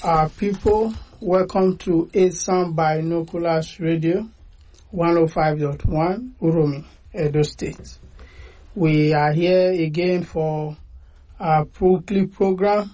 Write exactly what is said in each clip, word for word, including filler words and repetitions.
Our people, welcome to Esan Binoculars Radio, one oh five point one, Uromi, Edo State. We are here again for our weekly program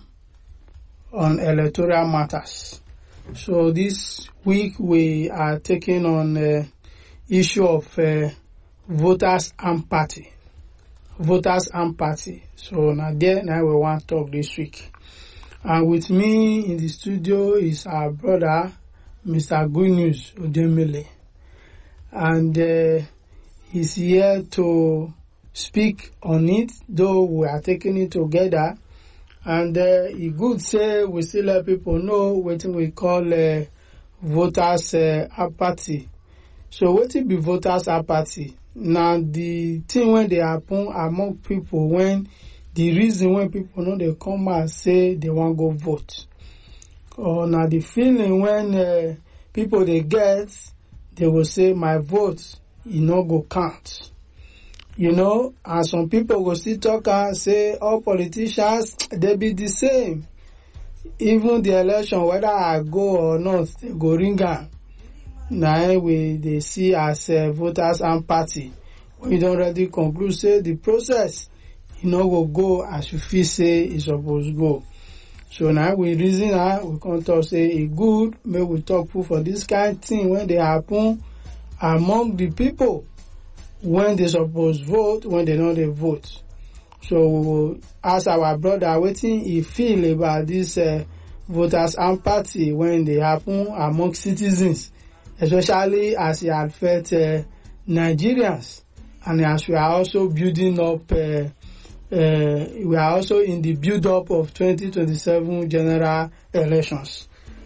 on electoral matters. So this week we are taking on the issue of uh, voters empathy. Voters empathy. So now there, now we want to talk this week. And with me in the studio is our brother, Mister Good News Odemele. And uh, he's here to speak on it, though we are taking it together. And uh, he could say we still let people know what we call uh, voters uh, apathy. So what will be voters apathy? Now the thing when they happen among people when the reason when people know they come and say they want to go vote. Or now the feeling when uh, people they get, they will say my vote, you know, go count. You know, and some people will still talk and say all politicians, they be the same. Even the election, whether I go or not, they go ring on. Now we they see as uh, voters and party. We don't already conclude, say the process, you know, will go as you feel say it's supposed to go. So now we reason now, we come to say it good, maybe we talk for this kind of thing when they happen among the people, when they suppose vote, when they know they vote. So we will ask our brother what he feel about this uh, voters empathy when they happen among citizens, especially as it affects uh, Nigerians, and as we are also building up uh, Uh, we are also in the build-up of twenty twenty-seven general elections.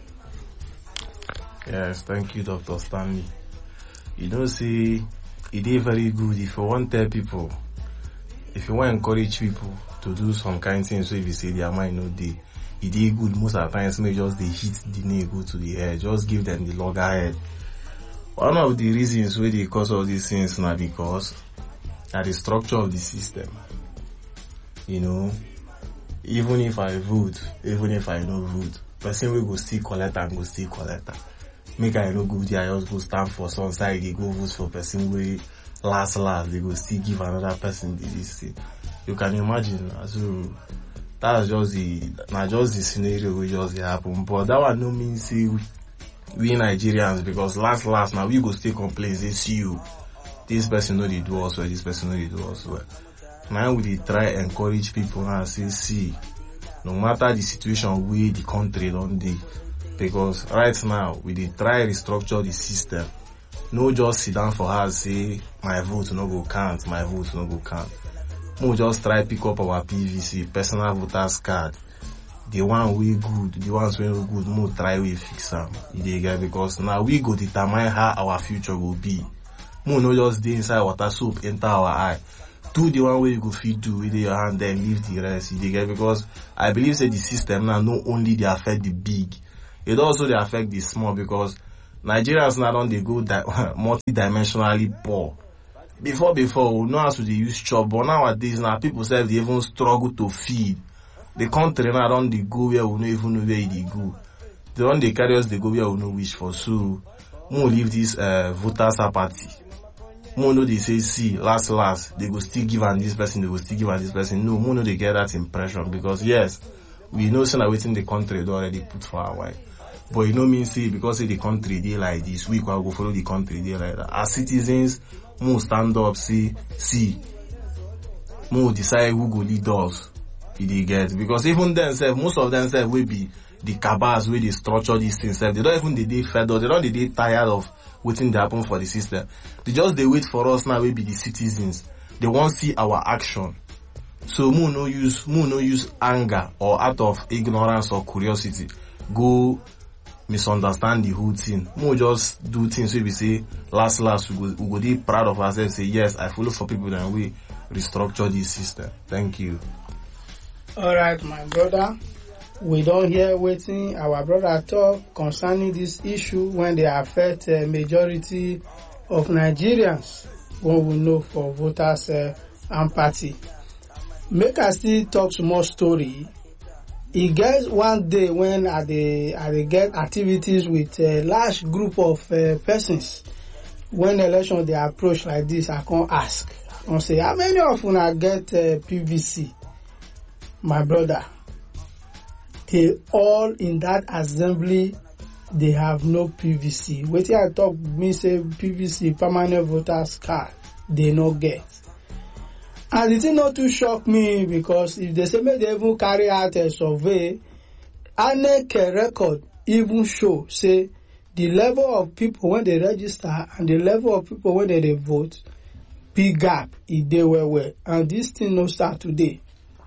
Yes, thank you, Doctor Stanley. You know, see, it is very good if you want to tell people, if you want to encourage people to do some kind of things, so if you say their mind no day, it is good most of the times, may just they hit the nail go to the head, just give them the loggerhead. One of the reasons why they cause all these things now because that the structure of the system. You know, even if I vote, even if I no vote, person will go still collect and go still collect. Make I no good, I just go stand for some side, they go vote for person way last last, they go still give another person the list. You can imagine, so that's just the, not just the scenario we just happen, but that one no mean see we Nigerians because last last now we go still complain, say see you, this person know they do us well, this person know they do us well. Now we try encourage people and say, see, no matter the situation we the country don't do, because right now we dey try restructure the system. No just sit down for us say my vote no go count, my vote no go count. No just try pick up our P V C, personal voters card. The one we good, the ones we no good, no try we fix them. Because now we go determine how our future will be. No no just dey inside water soup enter our eye. Do the one way you go feed do with your hand, then leave the rest. You get because I believe say the system now not only they affect the big, it also they affect the small because Nigerians now don't they go di- multi-dimensionally poor. Before before we know how to they use chop, but nowadays now people say they even struggle to feed. The country now don't they go where we don't even know where they go. They don't they carry us they go where we no wish for. So we will leave this uh, voters apathy. More no they say see last last they go still give and this person they go still give and this person. No, more no they get that impression because yes, we know say na waiting the country they already put for our way. But you know mean say because say the country they like this, we can go follow the country they like that. As citizens, more stand up, say see, more decide who go lead us. They get because even themselves, most of themselves will be the cabals where they structure these things. They don't even they they fed up, they don't they they tired of waiting to happen for the system. They just they wait for us now we be the citizens. They won't see our action. So more no use more no use anger or out of ignorance or curiosity go misunderstand the whole thing. More just do things where we say last last we go we go be proud of ourselves, say yes, I follow for people and we restructure this system. Thank you. Alright, my brother. We don't hear waiting our brother talk concerning this issue when they affect a uh, majority of Nigerians. When we know for voters uh, empathy. Make us still talk some more story e get one day when I dey I dey get activities with a large group of uh, persons. When election dey approach like this, I come ask, I come say, how many of una get uh, P V C? My brother, they all in that assembly, they have no P V C. Wetin I talk me say P V C, permanent voters card, they no get. And the thing not too shock me, because if they say make they even carry out a survey, I N E C record even show say the level of people when they register and the level of people when they, they vote, big gap, it dey well well. And this thing no start today.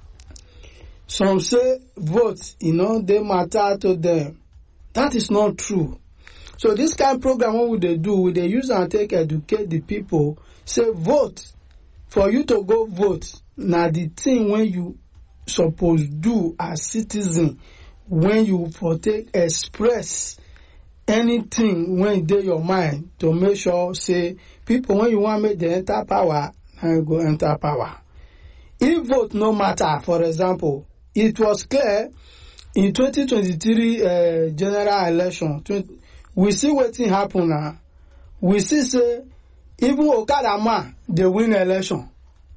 Some say vote, you know, they matter to them. That is not true. So this kind of program, what would they do? Would they use and take educate the people? Say vote. For you to go vote, now the thing when you suppose do as citizen, when you for take express anything when dey your mind to make sure say people when you want make them enter power, now you go enter power. If vote no matter, for example, it was clear in twenty twenty-three uh, general election, twenty, we see wetin happen now. We see say even Okada man, they win election.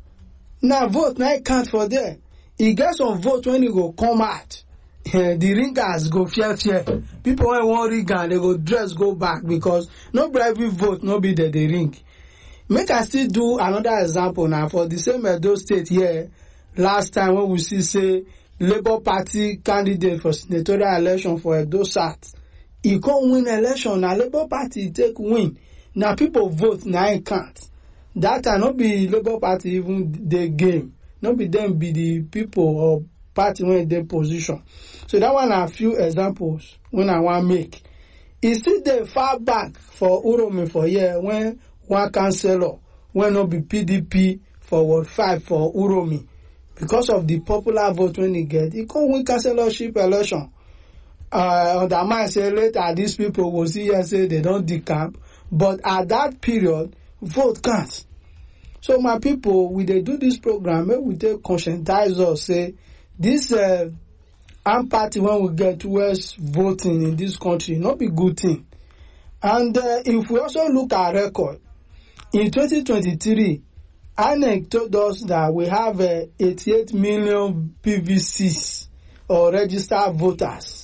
Now vote, now it count for there. He get some vote when he go come out. The ringers go fear fear. People when want ring and they go dress go back because no every vote no be there they ring. Make I still do another example now for the same Edo State here. Last time when we see say Labour Party candidate for senatorial election for Edo South, he can't win election. Now Labour Party take win. Now people vote, now it can't. That time not be Labour Party even the game. Not be them be the people or party when they position. So that one are a few examples when I want make. It's still there far back for Uromi for here when one councillor when not be P D P for Ward five for Uromi. Because of the popular vote when he get, he can't win councillorship election. Uh, on the mind say later these people will see and say they don't decamp. But at that period, vote counts. So my people, we they do this program, we take conscientize us, say, this uh, armed party when we get towards voting in this country, not be good thing. And uh, if we also look at record, in twenty twenty-three, I N E C told us that we have uh, eighty-eight million P V Cs or registered voters.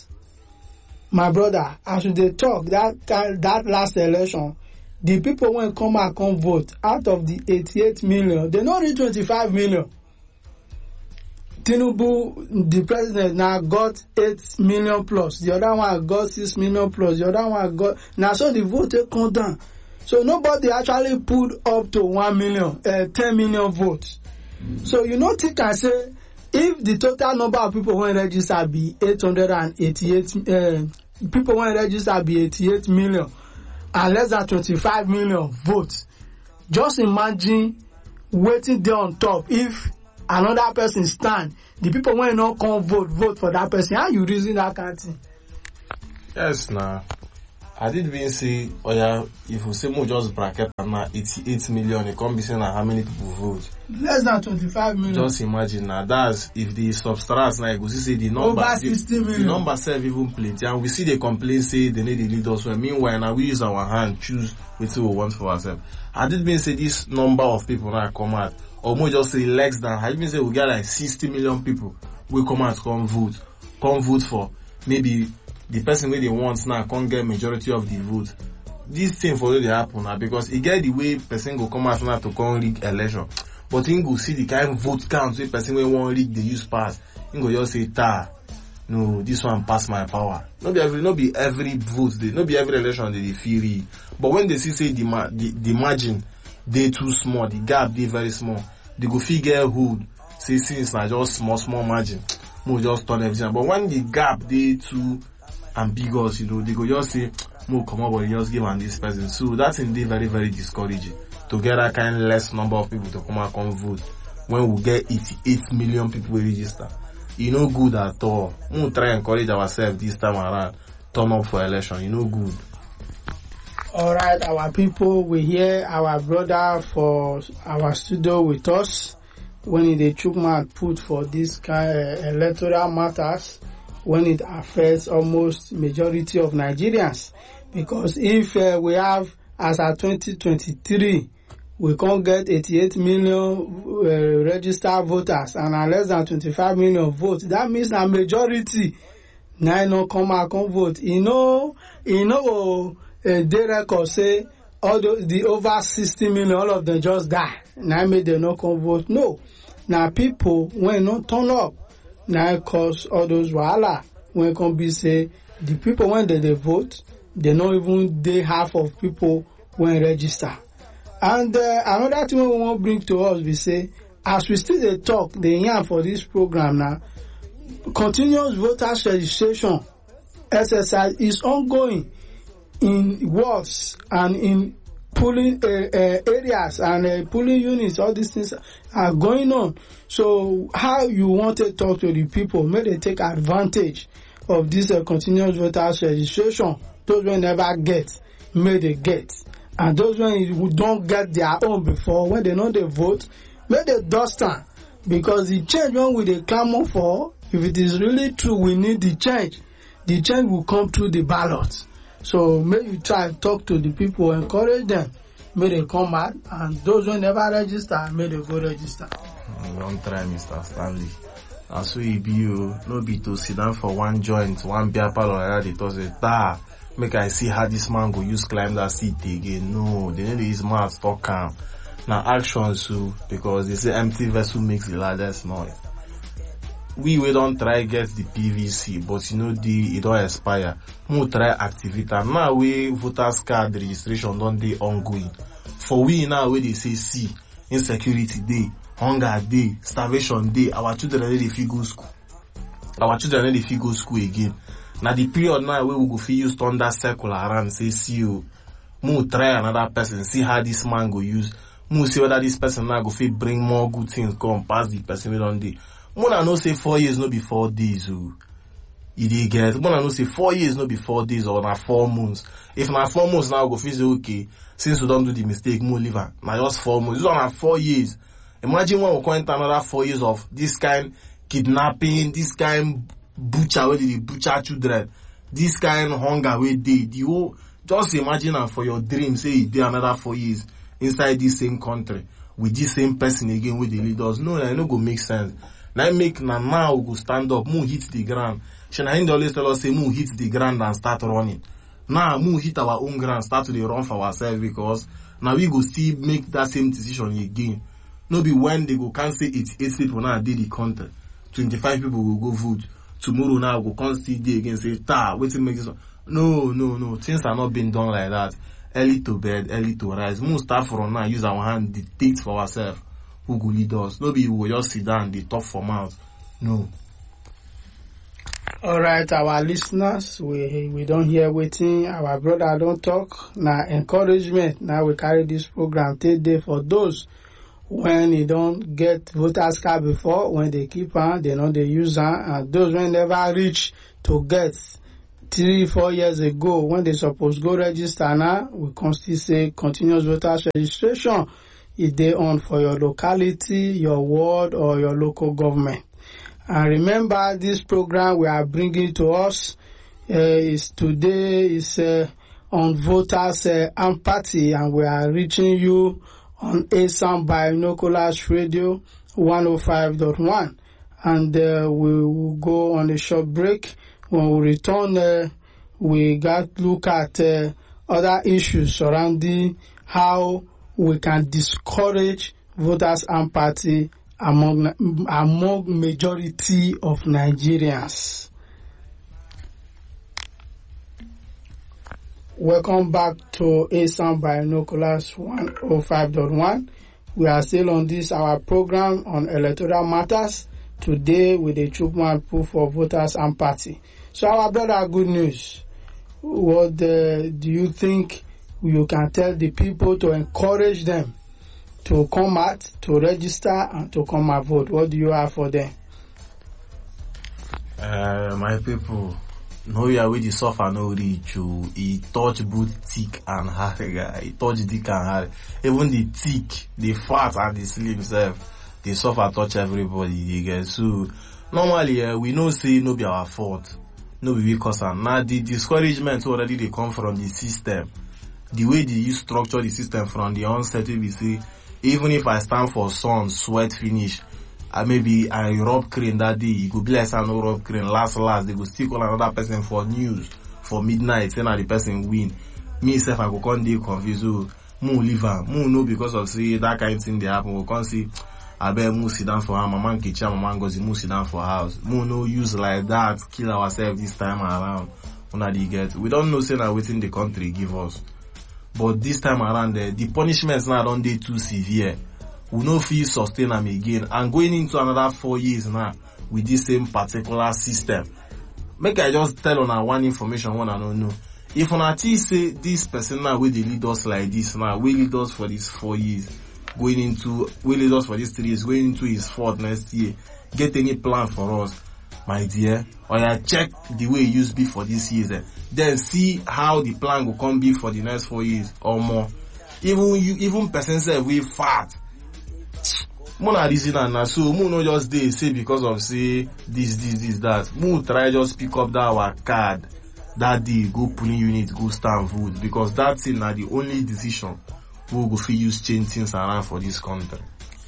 My brother, as they talk, that that last election, the people when come and come vote, out of the eighty-eight million, they not reach twenty-five million. Tinubu, the president, now got eight million plus. The other one got six million plus. The other one got... Now, so the vote come down. So nobody actually put up to one million, uh, ten million votes. So you know, think and say, if the total number of people when register be eight hundred eighty-eight, uh, people when register be eighty-eight million, and less than twenty-five million votes, just imagine waiting there on top. If another person stand, the people when not come vote, vote for that person. How you reason that kind of thing? Yes, nah. I did even say, oh yeah, if we say more just bracket and now eighty-eight million, it can't be saying how many people vote. Less than twenty-five million. Just imagine now. That's if the substrates now, we see the number, over sixty million. The number self even plenty, and we see they complain say they need the lead us. Well, meanwhile, now we use our hand choose which we want for ourselves. I did even say this number of people now come out, or more just say less than. I even say we get like sixty million people we come out come vote, come vote for maybe. The person where they want now can't get majority of the vote. This thing for they happen now because it get the way person go come out now to come rig election. But he go see the kind of vote count where person where want rig the use pass. He go just say ta, no, this one pass my power. Not be every, not be every vote, they, not be every election they, they feel rig. But when they see say the, the, the margin they too small, the gap they very small, they go figure who say since now just small small margin, more just turn everything. But when the gap they too ambiguous, you know, they go just say, more come up and just give on this person. So that's indeed very, very discouraging to get that kind of less number of people to come and come vote when we get eighty-eight million people register. You know good at all. We'll try and encourage ourselves this time around, turn up for election. You know good. Alright, our people, we hear our brother for our studio with us when they took my put for this kind of electoral matters. when it affects almost majority of Nigerians. Because if uh, we have, as at twenty twenty-three, we can't get eighty-eight million uh, registered voters and are less than twenty-five million votes, that means a majority now no come out come vote. You know, you know, uh, they record say all the, the over sixty million, all of them just die. Now make they not come vote. No, now people when not turn up, now cause all those wahala. When come be say the people when they, they vote, they not even they half of people when register. And uh, another thing we want to bring to us, we say, as we still they talk, they hear for this program now, continuous voters registration exercise is ongoing in wards and in polling uh, uh, areas and uh, polling units. All these things are going on. So how you want to talk to the people, may they take advantage of this uh, continuous voters registration. Those will never get, may they get. And those who don't get their own before, when they know they vote, may they dust them. Because the change when we they clamor for, if it is really true, we need the change. The change will come through the ballot. So may you try and talk to the people, encourage them. May they come out, and those who never register, may they go register. Don't try, Mister Stanley. As we be you, no be to sit down for one joint, one beer parlor, they toss it, ah, make I see how this man go use climb that seat again. No, they need his mouth talk calm. Now actions too, because they say empty vessel makes the largest noise. We we don't try get the P V C, but you know the it don't expire. We try activate and now we voters card registration don't they ongoing. For we now where they say see insecurity day, hunger day, starvation day, our children they fit go school. Our children they fit go school again. Now the period now where we go fit use thunder circle around say see you. We try another person, see how this man go use. We see whether this person now go fit bring more good things come past the person we don't do. Mona no say four years no be four days. Oh, you dey get. Mona no say four years no be four days or na four months. If na four months now go feel say okay, since we don't do the mistake, more leave am. Na just four months. This one na four years. Imagine when we come into another four years of this kind kidnapping, this kind butcher where they butcher children, this kind hunger where they the whole. Just imagine am for your dream. Say you dey another four years inside this same country with this same person again with the leaders. No, it no go make sense. Now make na now we go stand up, move hit the ground. Shana always tell us say move hit the ground and start running. Now move hit our own ground, start to dey run for ourselves because now we go still make that same decision again. No be when they go can't say eighty-eight people now did the country. twenty-five people will go vote. Tomorrow now go can't still day again say ta wait till make this one. No, no, no. Things are not being done like that. Early to bed, early to rise. Move start from now, use our hand, dictate for ourselves. Who go lead us? No be we will just sit down, they talk for mouth. No. All right, our listeners, we we don't hear waiting. Our brother don't talk. Now encouragement. Now we carry this program take day for those when you don't get voters card before, when they keep on, they know they use on, and those when never reach to get three, four years ago when they supposed go register now, we can still say continuous voters registration. Is they on for your locality, your ward, or your local government. And remember, this program we are bringing to us uh, is today is uh, on voters uh, empathy, and we are reaching you on A S A M Binoculars Radio one oh five point one. And uh, we will go on a short break. When we return, uh, we got look at uh, other issues surrounding how we can discourage voters' empathy among among majority of Nigerians. Welcome back to A S A M Binoculars one oh five point one. We are still on this our program on electoral matters today with the Chukman proof of voters' empathy. So our brother, good news. What uh, do you think you can tell the people to encourage them to come out, to register, and to come and vote? What do you have for them? Uh, my people, no yeah with the suffer no reach you. He touch both thick and hard, guy. He touch thick and hard. Even the thick, the fat and the slim self, they suffer touch everybody. You get so normally uh, we know say no be our fault, no be we cause am. Now the discouragement already they come from the system, the way they use structure the system from the onset. We see, even if I stand for sun, sweat finish, I maybe I rub crane that day, you go be like I no rub crane. Last last they go still call another person for news for midnight, saying that the person win. Me self I go come dey confused. Oh, mo leave am, mo no because of say that kind of thing they happen. We come see. I bet mo sit down for her, mama Nkechi, mama Ngozi, mo sit down for house. Mo no use like that, kill ourselves this time around. Una dey get. We don't know say na wetin the country give us. But this time around, the, the punishments now don't dey too severe. We no feel sustain them again. And going into another four years now, with this same particular system. Make I just tell on one information one I don't know. If una think say this person now will lead us like this now, will lead us for these four years, going into, will lead us for these three years, going into his fourth next year, get any plan for us, my dear, or ya check the way it used to be for this years, eh? Then see how the plan will come be for the next four years or more. Even you, even person say we fat. Mona reason and na so, mo no just dey say because of say this, this, this, that. Mo try just pick up that our card, that day, go polling unit, go stand vote, because that thing na the only decision we go fit use change things around for this country.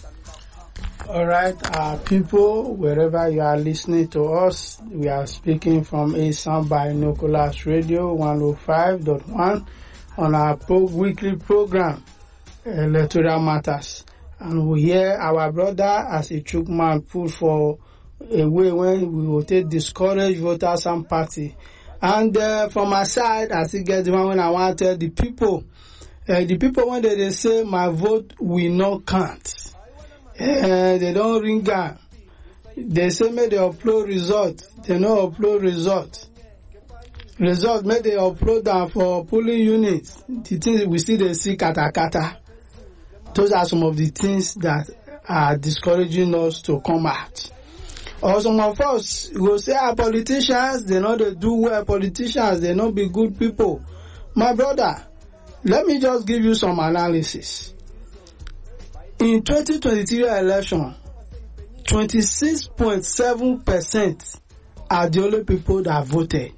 Alright, uh, people, wherever you are listening to us, we are speaking from Asan Binoculars Radio one oh five point one on our pro- weekly program, Electoral Matters. And we hear our brother as a chook man put for a way when we will take discourage voters and party. And uh, from my side, I still get the one when I want to tell the people, uh, the people when they, they say my vote will not count. Uh, they don't ring down. They say may they upload result. They no upload result. Result may they upload them for polling units. The things we still they see kata kata. Those are some of the things that are discouraging us to come out. Or some of us will say our politicians, they know they do well. Politicians, they not be good people. My brother, let me just give you some analysis. In twenty twenty-three election, twenty-six point seven percent are the only people that voted,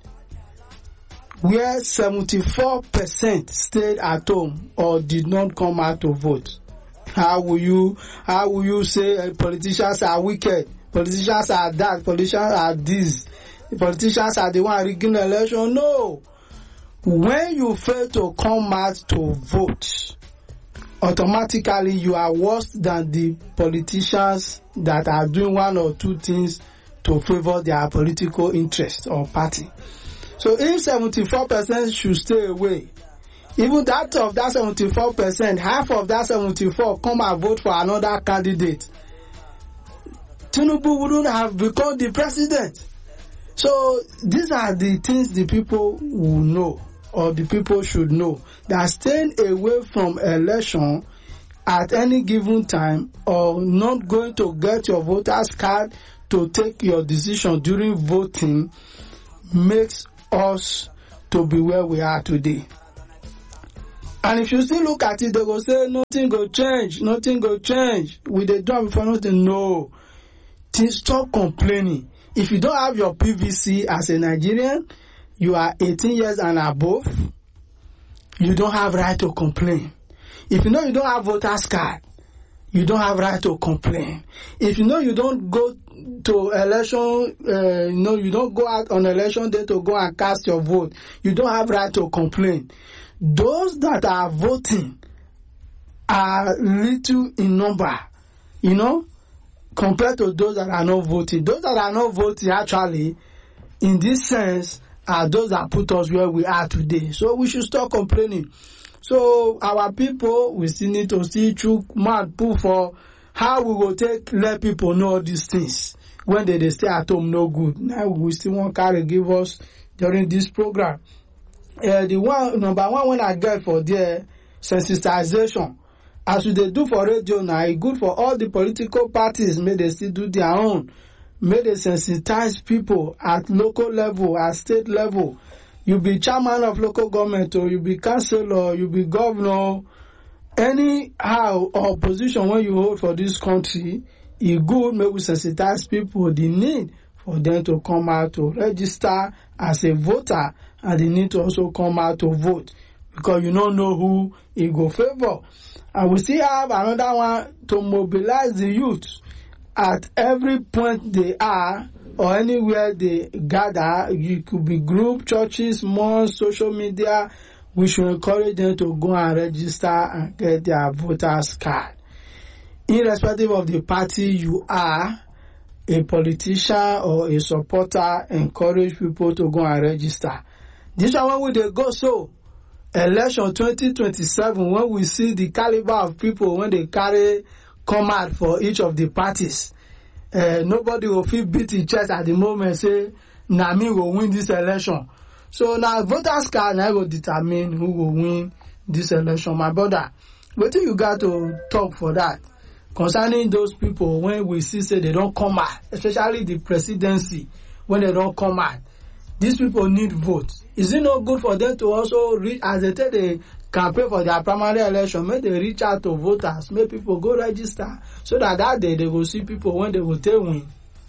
where seventy-four percent stayed at home or did not come out to vote. How will you, how will you say uh, politicians are wicked? Politicians are that, politicians are this, politicians are the one rigging the election? No. When you fail to come out to vote, automatically you are worse than the politicians that are doing one or two things to favor their political interest or party. So if seventy-four percent should stay away, even that of that seventy-four percent, half of that seventy-four come and vote for another candidate, Tinubu wouldn't have become the president. So these are the things the people will know, or the people should know, that staying away from election at any given time, or not going to get your voter's card to take your decision during voting, makes us to be where we are today. And if you still look at it, they go say nothing go change, nothing go change. With the drum before nothing, no. Stop complaining. If you don't have your P V C as a Nigerian, you are eighteen years and above, you don't have right to complain. If you know you don't have voter's card, you don't have right to complain. If you know you don't go to election, uh, you know you don't go out on election day to go and cast your vote, you don't have right to complain. Those that are voting are little in number, you know, compared to those that are not voting. Those that are not voting, actually, in this sense, are those that put us where we are today. So we should stop complaining. So our people, we still need to see through mad pull for how we will take let people know all these things when they, they stay at home no good. Now we still want to give us during this program. Uh, the one number one when I get for their sensitization, as we they do for radio now, it's good for all the political parties. May they still do their own. May they sensitize people at local level, at state level. You be chairman of local government, or you be councillor, you be governor, anyhow or position when you hold for this country, e good make we sensitize people the need for them to come out to register as a voter, and they need to also come out to vote, because you don't know who e go favor. And we still have another one to mobilize the youth at every point they are or anywhere they gather. You could be group, churches, malls, social media. We should encourage them to go and register and get their voters card. Irrespective of the party you are, a politician or a supporter, encourage people to go and register. This one when we dey go so, election twenty twenty-seven, when we see the caliber of people when they carry come out for each of the parties, uh, nobody will feel beat his chest at the moment say, na me will win this election. So now voters card now will determine who will win this election. My brother, what do you got to talk for that? Concerning those people, when we see say they don't come out, especially the presidency, when they don't come out, these people need votes. Is it not good for them to also reach, as they take the campaign for their primary election, make they reach out to voters, make people go register, so that that day they will see people when they will take win?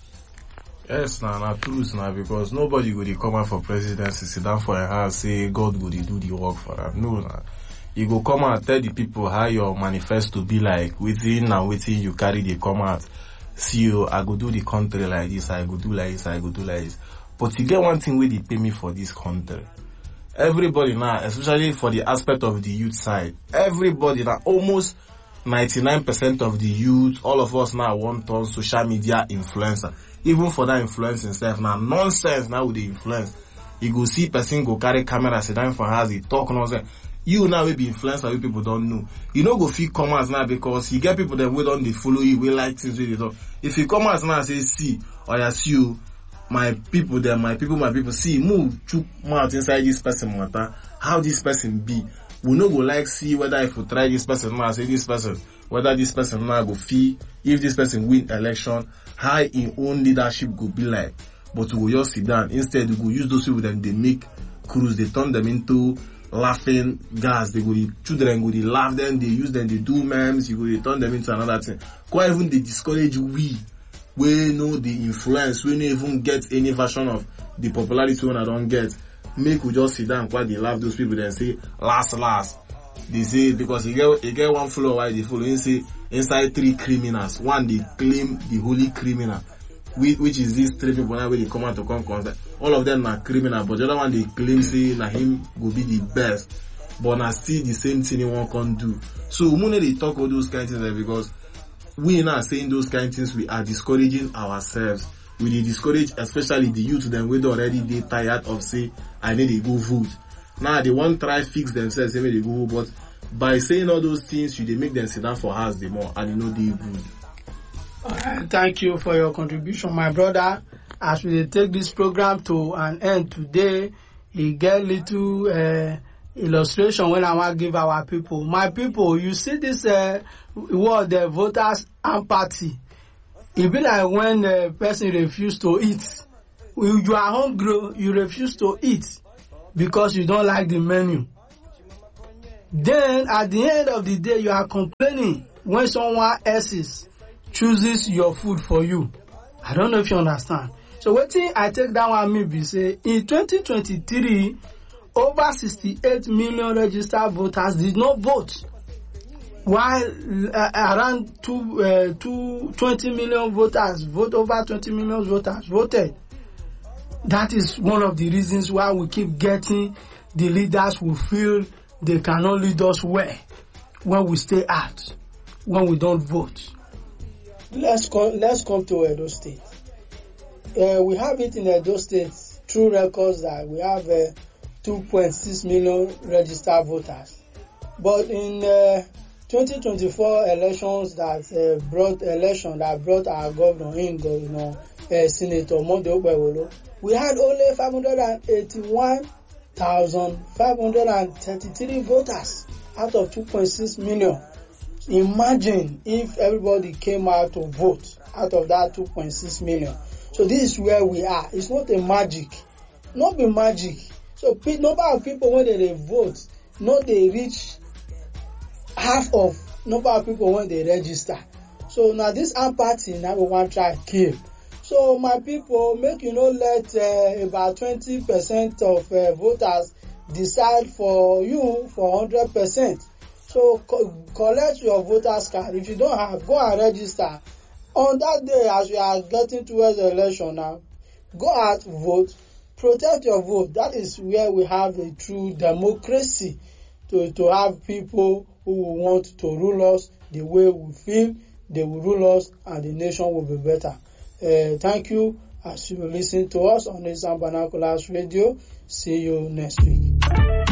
Yes, na na truth na, because nobody will come out for presidency, sit down for a house, say God will do the work for them. No, na. You go come out, tell the people how your manifesto be like, within and within you carry the come out. See you, I go do the country like this, I go do like this, I go do like this. But you get one thing where they pay me for this country. Everybody now, especially for the aspect of the youth side, everybody now, almost ninety-nine percent of the youth, all of us now want on social media influencer. Even for that influencing stuff now, nonsense now with the influence. You go see person go carry camera, sit down for house, he talk nonsense. You now will be influenced by people don't know. You know go feel come out now because you get people that will don't they follow you, we like things with it. If you come out now and say, see, or I see you, my people there, my people, my people, see, move, chook mouth inside this person matter, how this person be. We no go like see whether if we try this person now, say this person, whether this person now go fee, if this person win election, how in own leadership go be like. But we will just sit down. Instead, we go use those people that they make crews, they turn them into laughing gas. They go, the children go, they laugh them, they use them, they do memes, you go, they turn them into another thing. Quite even they discourage we, we know the influence, we don't even get any version of the popularity when I don't get. Make we just sit down, quite they laugh those people, then say, last, last. They say, because you get, you get one follower, why they follow, you say, inside three criminals. One, they claim the holy criminal, which is these three people now where they come out to come concert. All of them are criminal, but the other one they claim say na him will be the best. But na still the same thing they won't can do. So we need to talk about those kind of things because we now saying those kind of things, we are discouraging ourselves. We dey discourage especially the youth them we already they tired of say I need to go vote. Now they want try fix themselves, say they go, but by saying all those things, you they make them sit down for house the more and you know they good. Uh, thank you for your contribution, my brother. As we take this program to an end today, you get little uh, illustration when I want to give our people. My people, you see this uh, word, the voters empathy. It be like when a person refuse to eat. You are hungry, you refuse to eat because you don't like the menu. Then at the end of the day, you are complaining when someone else chooses your food for you. I don't know if you understand. So what thing I take that one maybe say in twenty twenty-three, over sixty-eight million registered voters did not vote, while uh, around two, uh, two, twenty million voters vote over twenty million voters voted. That is one of the reasons why we keep getting the leaders who feel they cannot lead us well when we stay out, when we don't vote. Let's come, let's come to Edo State. Uh, we have it in Edo State through records that we have uh, two point six million registered voters. But in uh, twenty twenty-four elections that uh, brought election that brought our governor in, Governor uh, Senator Monday Ogbewolo, we had only five hundred eighty-one thousand five hundred thirty-three voters out of two point six million. Imagine if everybody came out to vote out of that two point six million. So this is where we are. It's not a magic. Not be magic. So number of people when they, they vote, not they reach half of number of people when they register. So now this apathy now we want try kill. So my people, make you no let uh, about twenty percent of uh, voters decide for you for one hundred percent. So co collect your voters card. If you don't have, go and register. On that day, as you are getting towards the election now, go out, vote, protect your vote. That is where we have a true democracy, to, to have people who want to rule us the way we feel they will rule us, and the nation will be better. Uh, thank you as you listen to us on Eastern Binoculars Radio. See you next week.